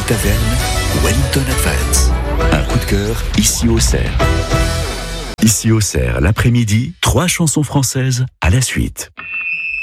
Taverne, Wellington Advance. Un coup de cœur, ici au Cerf. Ici au Cerf, l'après-midi, 3 chansons françaises à la suite.